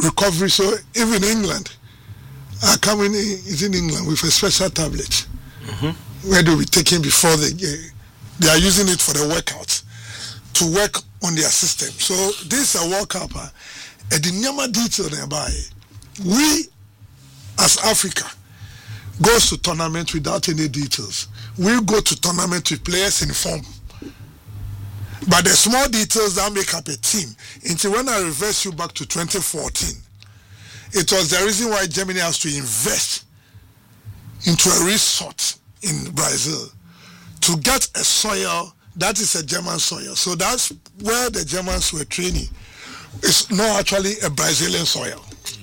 recovery. So even England are coming in England with a special tablet where they'll be taken before they are using it for the workouts to work on their system. So this is a World Cup. The Nyama detail nearby. We as Africa goes to tournament without any details. We go to tournament with players in form. But the small details that make up a team. Until when I reverse you back to 2014, it was the reason why Germany has to invest into a resort in Brazil to get a soil that is a German soil. So that's where the Germans were training. It's not actually a Brazilian soil.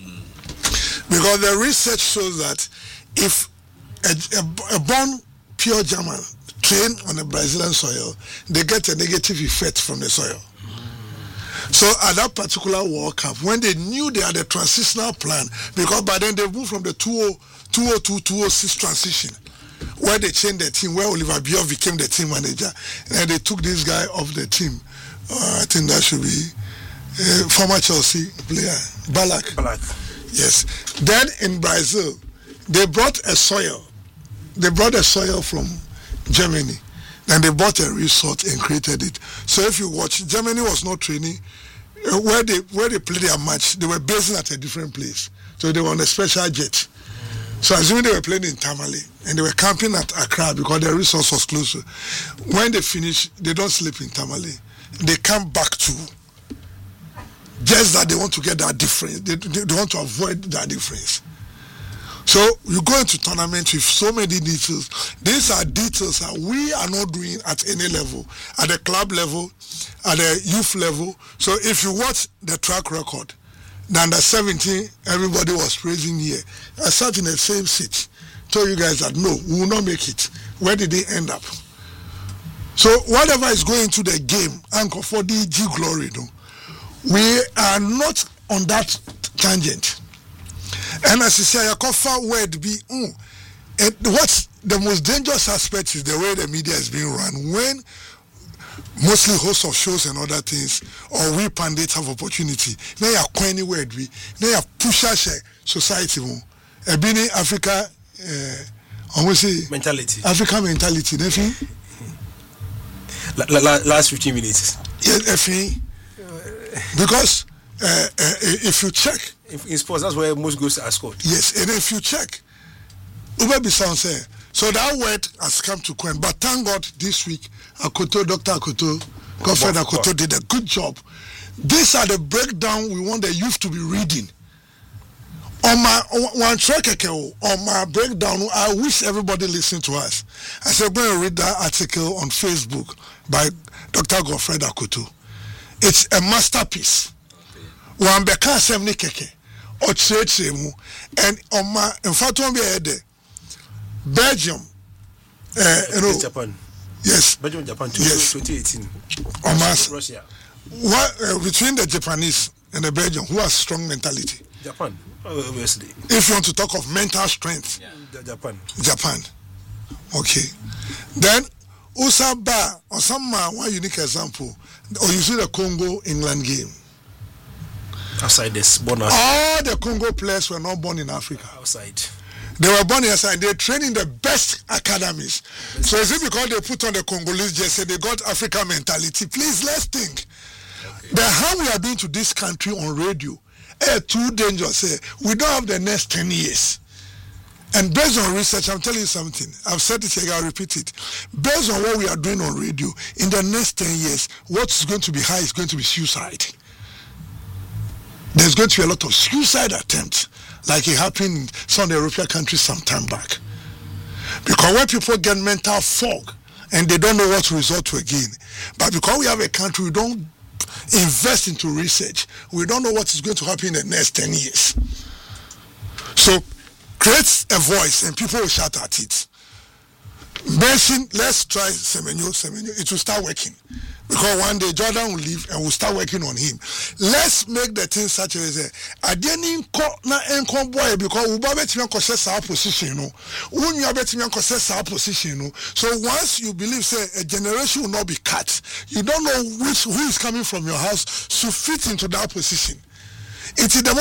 Because the research shows that if a born pure German train on a Brazilian soil, they get a negative effect from the soil. So at that particular World Cup, when they knew they had a transitional plan, because by then they moved from the 202-206 transition, where they changed the team, where Oliver Bierhoff became the team manager, and they took this guy off the team. I think that should be former Chelsea player, Ballack. Yes. Then in Brazil, they brought a soil. They brought a soil from Germany. Then they bought a resort and created it. So if you watch, Germany was not training. Where they played their match, they were basing at a different place. So they were on a special jet. So assuming they were playing in Tamale, and they were camping at Accra because their resource was closer. When they finish, they don't sleep in Tamale. They come back to just that they want to get that difference. They want to avoid that difference. So you go into tournament with so many details. These are details that we are not doing at any level, at the club level, at the youth level. So if you watch the track record, the under 17, everybody was praising here. I sat in the same seat, told you guys that no, we will not make it. Where did they end up? So whatever is going to the game, Anchor for the G glory, no, we are not on that tangent. And as you say, I cover word be. And what's the most dangerous aspect is the way the media is being run. When mostly hosts of shows and other things, or we pundits have opportunity, now you are coining word be. Now you are pushing society more. Being Africa, almost say mentality. African mentality, nothing. Last 15 minutes. Yeah, because if you check. In sports, that's where most goals are scored. Yes, and if you check, Uber sound say, so that word has come to Queen. But thank God this week, Dr. Akoto, Godfred Akoto did a good job. These are the breakdown we want the youth to be reading. On my breakdown, I wish everybody listen to us. I said, go and read that article on Facebook by Dr. Godfred Akoto. It's a masterpiece. One beka semni keke or trade and on my in fact one be Belgium Japan. Yes, Belgium, Japan, yes. 2018. Russia. What between the Japanese and the Belgium, who has strong mentality? Japan, obviously. If you want to talk of mental strength, Japan. Okay. Then Usaba or some one unique example, or you see the Congo England game. Outside this bonus. All the Congo players were not born in Africa. Outside. They were born outside. They train in the best academies. So is it because they put on the Congolese jersey, they got African mentality? Please, let's think. Okay. The harm we are doing to this country on radio, too dangerous. We don't have the next 10 years. And based on research, I'm telling you something. I've said it here, I'll repeat it. Based on what we are doing on radio, in the next 10 years, what's going to be high is going to be suicide. There's going to be a lot of suicide attempts, like it happened in some of the European countries some time back. Because when people get mental fog and they don't know what to resort to again, but because we have a country, we don't invest into research, we don't know what is going to happen in the next 10 years. So create a voice and people will shout at it. Mention, let's try Semenyo, it will start working. Because one day Jordan will leave and we'll start working on him. Let's make the thing such as I didn't na enko boy because we bet me concess our position, when you bet me concess our position, so once you believe say a generation will not be cut, you don't know who is coming from your house to fit into that position. It is the